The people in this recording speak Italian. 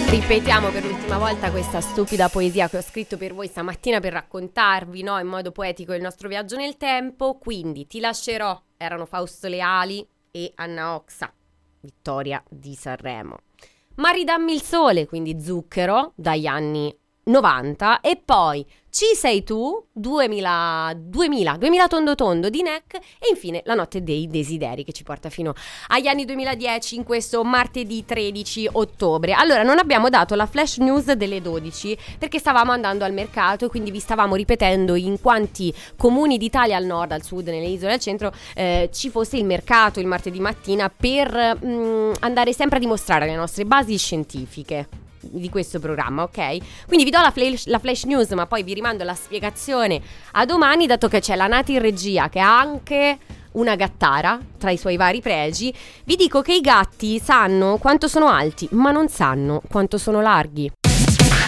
Ripetiamo per l'ultima volta questa stupida poesia che ho scritto per voi stamattina per raccontarvi, no, in modo poetico il nostro viaggio nel tempo. Quindi Ti lascerò erano Fausto Leali e Anna Oxa, vittoria di Sanremo. Ma ridammi il sole, quindi Zucchero, dagli anni 90, e poi Ci sei tu, 2000 tondo tondo di Neck, e infine La notte dei desideri, che ci porta fino agli anni 2010 in questo martedì 13 ottobre. Allora, non abbiamo dato la flash news delle 12 perché stavamo andando al mercato e quindi vi stavamo ripetendo in quanti comuni d'Italia, al nord, al sud, nelle isole, al centro, ci fosse il mercato il martedì mattina per andare sempre a dimostrare le nostre basi scientifiche di questo programma, ok? Quindi vi do la flash news, ma poi vi rimando la spiegazione a domani, dato che c'è la Nati in regia, che ha anche una gattara tra i suoi vari pregi. Vi dico che i gatti sanno quanto sono alti, ma non sanno quanto sono larghi.